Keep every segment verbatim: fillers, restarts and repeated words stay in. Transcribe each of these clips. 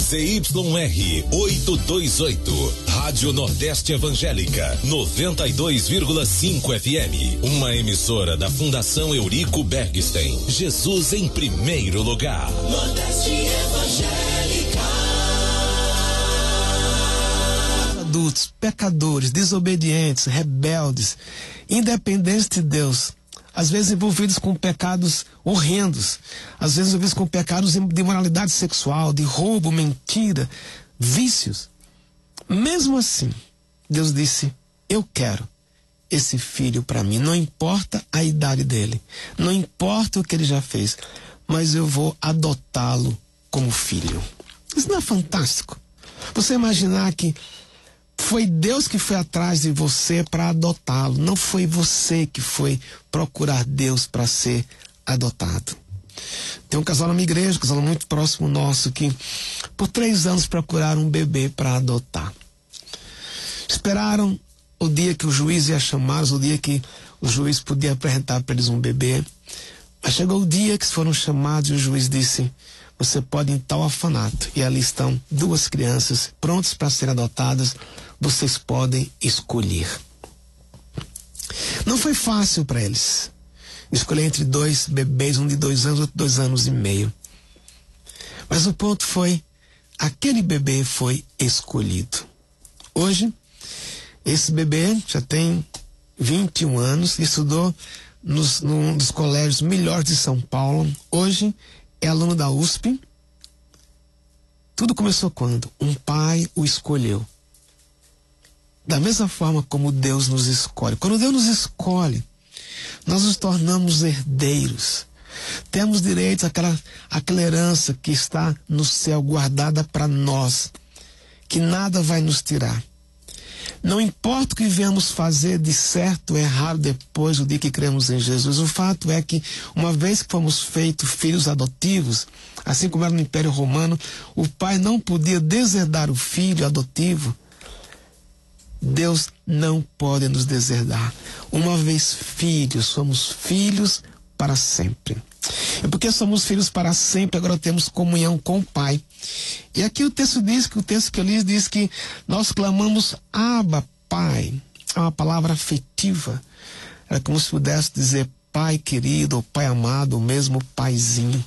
Z Y R oitocentos e vinte e oito, Rádio Nordeste Evangélica, noventa e dois vírgula cinco F M. Uma emissora da Fundação Eurico Bergstein. Jesus em primeiro lugar. Nordeste Evangélica. Adultos, pecadores, desobedientes, rebeldes, independentes de Deus, às vezes envolvidos com pecados horrendos, às vezes envolvidos com pecados de moralidade sexual, de roubo, mentira, vícios. Mesmo assim, Deus disse: eu quero esse filho para mim, não importa a idade dele, não importa o que ele já fez, mas eu vou adotá-lo como filho. Isso não é fantástico? Você imaginar que foi Deus que foi atrás de você para adotá-lo, não foi você que foi procurar Deus para ser adotado. Tem um casal na minha igreja, um casal muito próximo nosso, que por três anos procuraram um bebê para adotar. Esperaram o dia que o juiz ia chamá-los, o dia que o juiz podia apresentar para eles um bebê. Mas chegou o dia que foram chamados e o juiz disse: você pode ir em tal orfanato, e ali estão duas crianças prontas para serem adotadas, vocês podem escolher. Não foi fácil para eles escolher entre dois bebês, um de dois anos, outro de dois anos e meio. Mas o ponto foi, aquele bebê foi escolhido. Hoje, esse bebê já tem vinte e um anos, estudou nos, num dos colégios melhores de São Paulo. Hoje é aluno da U S P. Tudo começou quando um pai o escolheu. Da mesma forma como Deus nos escolhe. Quando Deus nos escolhe, nós nos tornamos herdeiros. Temos direito àquela, àquela herança que está no céu guardada para nós, que nada vai nos tirar. Não importa o que viemos fazer de certo ou errado depois do dia que cremos em Jesus, o fato é que, uma vez que fomos feitos filhos adotivos, assim como era no Império Romano, o pai não podia deserdar o filho adotivo. Deus não pode nos deserdar. Uma vez filhos, somos filhos para sempre. E porque somos filhos para sempre, agora temos comunhão com o Pai. E aqui o texto diz, que o texto que eu li diz que nós clamamos Abba, Pai. É uma palavra afetiva. É como se pudesse dizer Pai querido, ou Pai amado, ou mesmo Paizinho.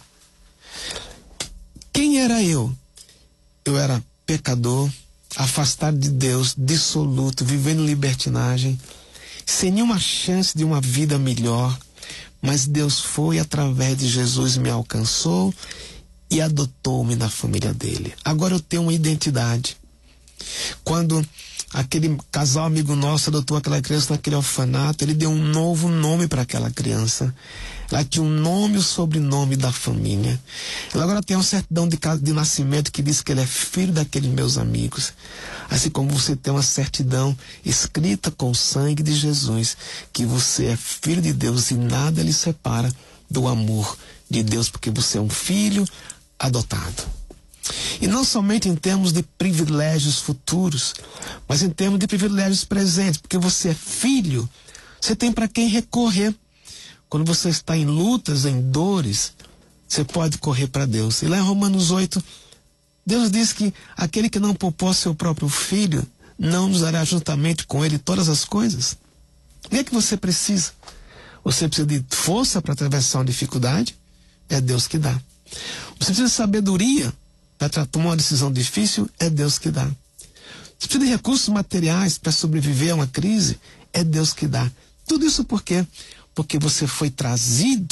Quem era eu? Eu era pecador, afastado de Deus, dissoluto, vivendo libertinagem, sem nenhuma chance de uma vida melhor. Mas Deus foi, através de Jesus, me alcançou e adotou-me na família dele. Agora eu tenho uma identidade. Quando aquele casal amigo nosso adotou aquela criança naquele orfanato, ele deu um novo nome para aquela criança. Ela tinha um nome e o sobrenome da família. Ela agora tem uma certidão de, de nascimento que diz que ele é filho daqueles meus amigos. Assim como você tem uma certidão escrita com o sangue de Jesus, que você é filho de Deus e nada lhe separa do amor de Deus, porque você é um filho adotado. E não somente em termos de privilégios futuros, mas em termos de privilégios presentes, porque você é filho, você tem para quem recorrer. Quando você está em lutas, em dores, você pode correr para Deus. E lá em Romanos oito, Deus diz que aquele que não poupou seu próprio filho, não nos dará juntamente com ele todas as coisas. O que é que você precisa? Você precisa de força para atravessar uma dificuldade? É Deus que dá. Você precisa de sabedoria para tomar uma decisão difícil? É Deus que dá. Você precisa de recursos materiais para sobreviver a uma crise? É Deus que dá. Tudo isso por quê? Porque você foi trazido